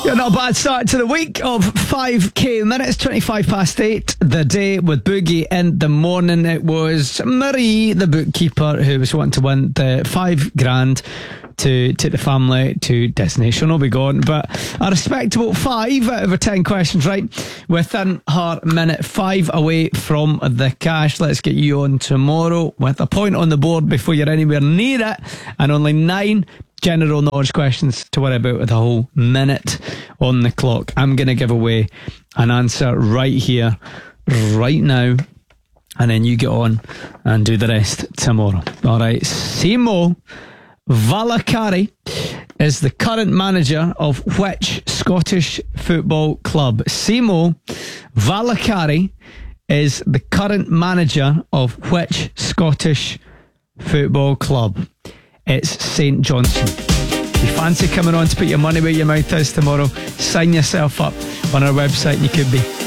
Yeah, not a bad start to the week of 5k minutes, 25 past 8. The day with Boogie in the morning. It was Marie, the bookkeeper, who was wanting to win the $5,000 to take the family to Destination Obigon. But a respectable 5 out of 10 questions right within her minute. 5 away from the cash. Let's get you on tomorrow with a point on the board before you're anywhere near it, and only 9 general knowledge questions to worry about with a whole minute on the clock. I'm going to give away an answer right here, right now, and then you get on and do the rest tomorrow. Alright, Simo Valakari is the current manager of which Scottish football club? Simo Valakari is the current manager of which Scottish football club? It's St Johnstone. If you fancy coming on to put your money where your mouth is tomorrow, sign yourself up on our website. You could be